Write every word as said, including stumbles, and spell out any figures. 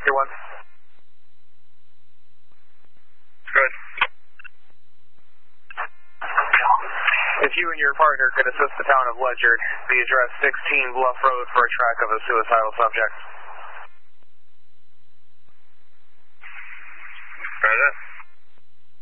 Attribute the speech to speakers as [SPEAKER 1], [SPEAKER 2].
[SPEAKER 1] Victor one. Good. If you and your partner could assist the town of Ledyard, the address sixteen Bluff Road for a track of a suicidal subject.